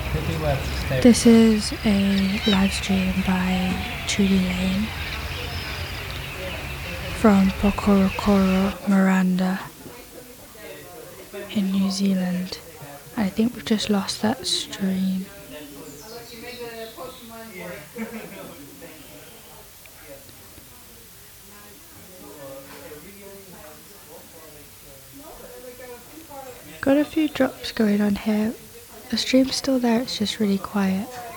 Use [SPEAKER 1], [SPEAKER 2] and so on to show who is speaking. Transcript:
[SPEAKER 1] This is a live stream by Judy Lane from Pokorokoro, Miranda in New Zealand. I think we've just lost that stream. Got a few drops going on here. The stream's still there, it's just really quiet.